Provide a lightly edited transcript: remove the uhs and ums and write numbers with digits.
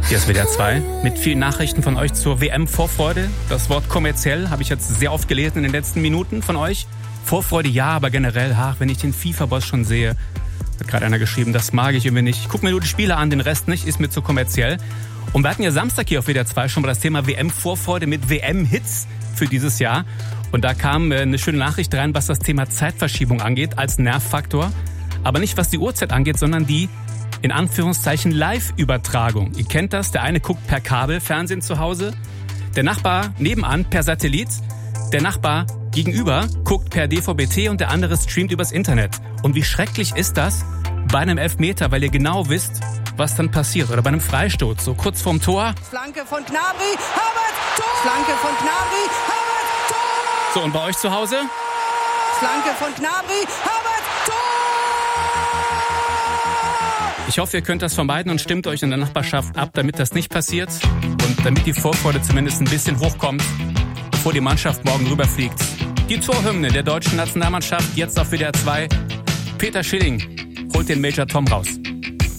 Hier ist WDR 2 mit vielen Nachrichten von euch zur WM-Vorfreude. Das Wort kommerziell habe ich jetzt sehr oft gelesen in den letzten Minuten von euch. Vorfreude ja, aber generell, wenn ich den FIFA-Boss schon sehe, hat gerade einer geschrieben, das mag ich irgendwie nicht. Ich gucke mir nur die Spiele an, den Rest nicht, ist mir zu kommerziell. Und wir hatten ja Samstag hier auf WDR 2 schon mal das Thema WM-Vorfreude mit WM-Hits für dieses Jahr. Und da kam eine schöne Nachricht rein, was das Thema Zeitverschiebung angeht, als Nervfaktor. Aber nicht was die Uhrzeit angeht, sondern die, in Anführungszeichen, Live-Übertragung. Ihr kennt das, der eine guckt per Kabelfernsehen zu Hause, der Nachbar nebenan per Satellit, der Nachbar gegenüber guckt per DVB-T und der andere streamt übers Internet. Und wie schrecklich ist das bei einem Elfmeter, weil ihr genau wisst, was dann passiert. Oder bei einem Freistoß, so kurz vorm Tor. Flanke von Gnabry, Havertz, Tor! Flanke von Gnabry, Havertz, Tor! So, und bei euch zu Hause? Flanke von Gnabry, Havertz, Tor! Ich hoffe, ihr könnt das vermeiden und stimmt euch in der Nachbarschaft ab, damit das nicht passiert und damit die Vorfreude zumindest ein bisschen hochkommt, bevor die Mannschaft morgen rüberfliegt. Die Torhymne der deutschen Nationalmannschaft jetzt auf WDR 2. Peter Schilling holt den Major Tom raus.